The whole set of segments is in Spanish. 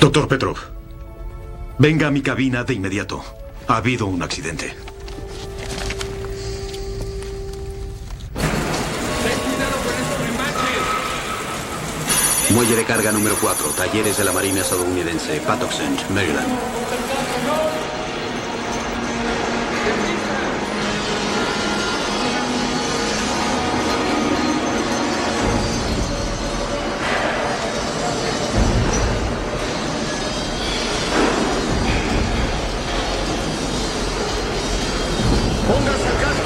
Doctor Petrov, venga a mi cabina de inmediato. Ha habido un accidente. Muelle de carga número 4, talleres de la Marina estadounidense, Patuxent, Maryland. ¡Póngase el casco!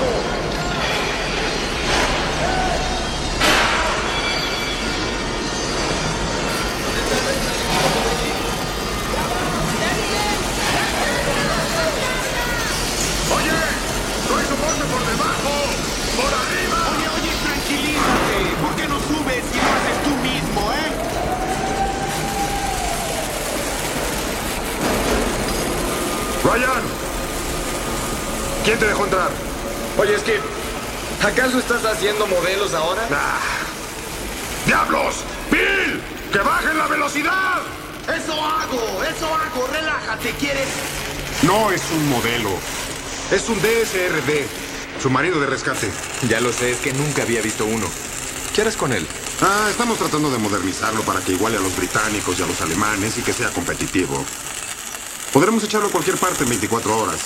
¡Oye! ¡No hay soporte por debajo! ¡Por arriba! Oye, tranquilízate. ¿Por qué no subes y lo haces tú mismo, ¡Ryan! ¿Quién te dejó entrar? Oye, es que... ¿acaso estás haciendo modelos ahora? ¡Ah! ¡Diablos! ¡Bill! ¡Que bajen la velocidad! Eso hago. Relájate, ¿quieres? No es un modelo. Es un DSRD. Submarino de rescate. Ya lo sé, es que nunca había visto uno. ¿Qué harás con él? Estamos tratando de modernizarlo para que iguale a los británicos y a los alemanes y que sea competitivo. Podremos echarlo a cualquier parte en 24 horas.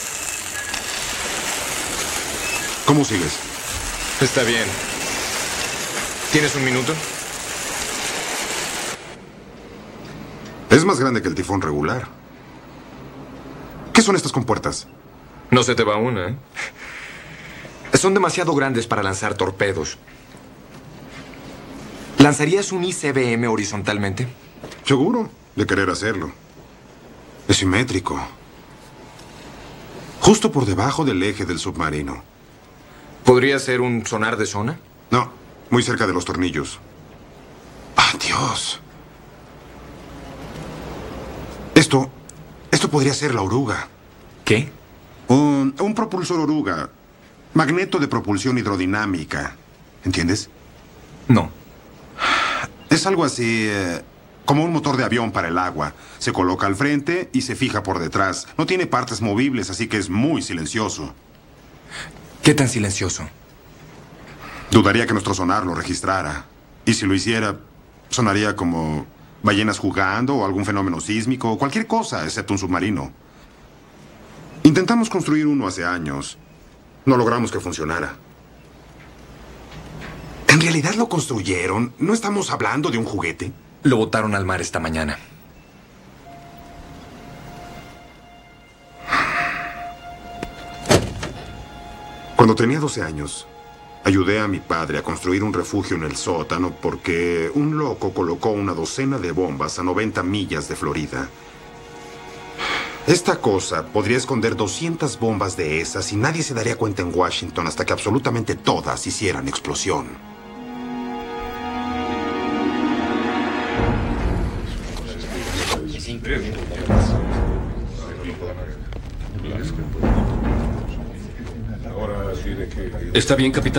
¿Cómo sigues? Está bien. ¿Tienes un minuto? Es más grande que el tifón regular. ¿Qué son estas compuertas? No se te va una, ¿eh? Son demasiado grandes para lanzar torpedos. ¿Lanzarías un ICBM horizontalmente? Seguro de querer hacerlo. Es simétrico. Justo por debajo del eje del submarino. ¿Podría ser un sonar de zona? No, muy cerca de los tornillos. ¡Ah, Dios! Esto podría ser la oruga. ¿Qué? Un propulsor oruga. Magneto de propulsión hidrodinámica. ¿Entiendes? No. Es algo así como un motor de avión para el agua. Se coloca al frente y se fija por detrás. No tiene partes movibles, así que es muy silencioso. ¿Qué tan silencioso? Dudaría que nuestro sonar lo registrara. Y si lo hiciera, sonaría como ballenas jugando o algún fenómeno sísmico o cualquier cosa, excepto un submarino. Intentamos construir uno hace años. No logramos que funcionara. ¿En realidad lo construyeron? ¿No estamos hablando de un juguete? Lo botaron al mar esta mañana. Cuando tenía 12 años, ayudé a mi padre a construir un refugio en el sótano porque un loco colocó una docena de bombas a 90 millas de Florida. Esta cosa podría esconder 200 bombas de esas y nadie se daría cuenta en Washington hasta que absolutamente todas hicieran explosión. ¿Está bien, capitán?